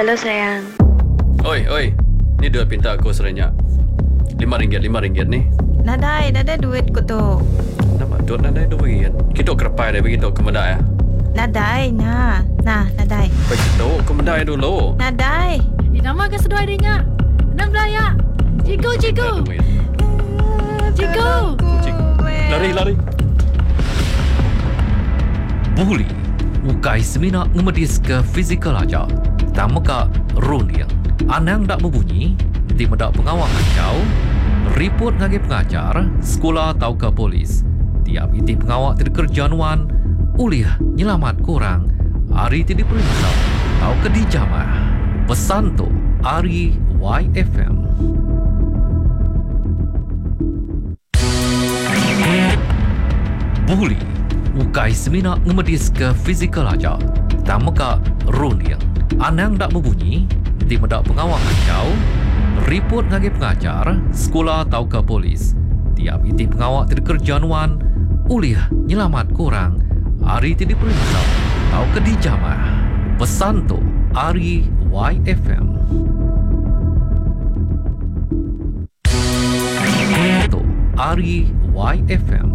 Hello sayang. Oi. Ni duit pinta aku serenyak. RM5 ni. Nadai duit ko tu. Nama duit nadai duit. Kita kerepai dah begitu kemedai ya. Nadai, nadai. Begitu kemedai dulu. Nadai. Nama ke sedua adanya. Enam belaya. Cigo. Duit. Cigo. Kucing. Lari. Buli ukai semina ngemedis ke fizikal aja. Tamaka runia. Anang dak berbunyi, di medak pengawal kacau, report ngagi pengajar, sekolah atau ke polis. Tiap iti pengawal tidak kerjaan ulih nyelamat korang. Hari tidak periksa atau ke dijamah. Pesan tu, Ari YFM. Buli ukai semina ngemedis ke fizikal aja. Tamaka runia. Anang dak berbunyi, di medak pengawal kacau, report ngagi pengajar, sekolah atau ke polis. Tiap iti pengawal tidak kerjaan ulih nyelamat korang. Hari tidak periksa atau ke dijamah. Pesan tu, Ari YFM. Tu, Ari YFM.